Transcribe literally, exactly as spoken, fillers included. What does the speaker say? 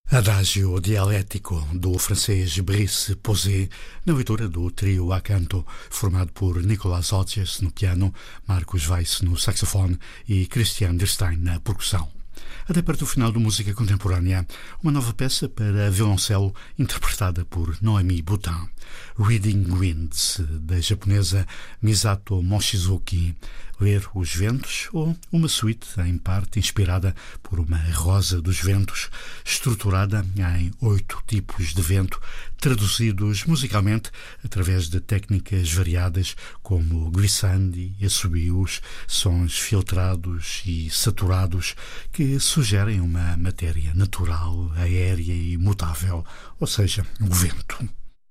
Adagio dialético do francês Brice Posay, na leitura do trio a canto, formado por Nicolas Hodges no piano, Marcus Weiss no saxofone e Christian Derstein na percussão. Até perto do final do Música Contemporânea, uma nova peça para violoncelo interpretada por Noemi Boutin, Reading Winds, da japonesa Misato Mochizuki, Ler os Ventos, ou uma suíte em parte inspirada por uma rosa dos ventos, estruturada em oito tipos de vento, traduzidos musicalmente através de técnicas variadas como glissandi, assobios, sons filtrados e saturados que sugerem uma matéria natural, aérea e mutável, ou seja, o vento.